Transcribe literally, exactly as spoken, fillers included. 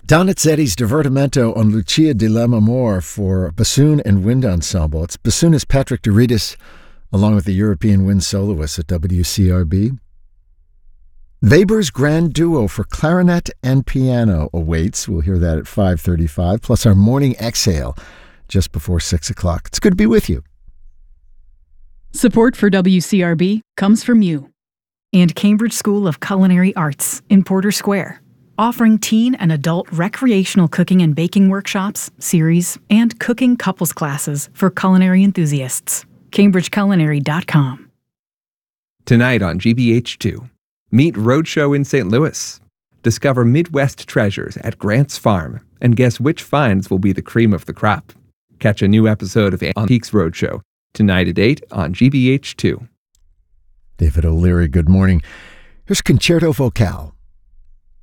Donizetti's Divertimento on Lucia di Lammermoor for bassoon and wind ensemble. It's bassoonist Patrick Douridas, along with the European wind soloists at W C R B. Weber's Grand Duo for clarinet and piano awaits. We'll hear that at five thirty-five, plus our morning exhale just before six o'clock. It's good to be with you. Support for W C R B comes from you and Cambridge School of Culinary Arts in Porter Square, offering teen and adult recreational cooking and baking workshops, series, and cooking couples classes for culinary enthusiasts. cambridge culinary dot com. Tonight on G B H two, meet Roadshow in Saint Louis. Discover Midwest treasures at Grant's Farm and guess which finds will be the cream of the crop. Catch a new episode of Antiques Roadshow tonight at eight on G B H two. David O'Leary, good morning. Here's Concerto Vocale.